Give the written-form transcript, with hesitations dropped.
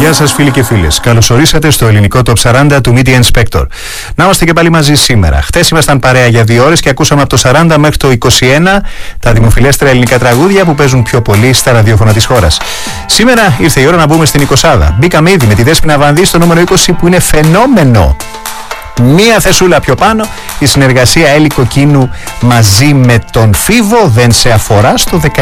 Γεια σας φίλοι και φίλες. Καλώς ορίσατε στο ελληνικό Top 40 του Media Inspector. Να είμαστε και πάλι μαζί σήμερα. Χτες ήμασταν παρέα για 2 ώρες και ακούσαμε από το 40 μέχρι το 21 τα δημοφιλέστερα ελληνικά τραγούδια που παίζουν πιο πολύ στα ραδιόφωνα της χώρας. Σήμερα ήρθε η ώρα να μπούμε στην 20. Μπήκαμε ήδη με τη Δέσποινα Βανδύ στο νούμερο 20 που είναι φαινόμενο. Μία θεσούλα πιο πάνω, η συνεργασία Έλλη Κοκκίνου μαζί με τον Φίβο δεν σε αφορά στο 19.